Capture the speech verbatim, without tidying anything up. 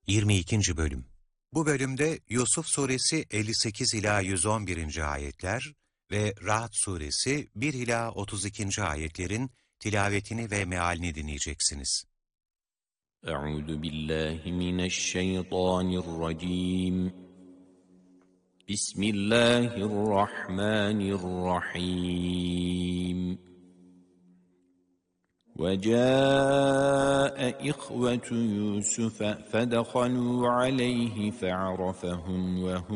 yirmi ikinci Bölüm. Bu bölümde Yusuf Suresi elli sekiz ila yüz on birinci ayetler ve Ra'd Suresi bir ila otuz ikinci ayetlerin tilavetini ve mealini dinleyeceksiniz. Euzu billahi mineşşeytanirracim. Bismillahirrahmanirrahim. وَجَاءَ إِخْوَةُ يُوسُفَ فَدَخَلُوا عَلَيْهِ فَعَرَفَهُمْ وَهُمْ